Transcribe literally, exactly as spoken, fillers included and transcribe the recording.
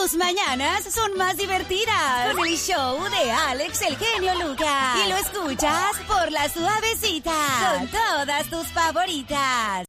Tus mañanas son más divertidas con el show de Alex el Genio Lucas. Y lo escuchas por La Suavecita con todas tus favoritas.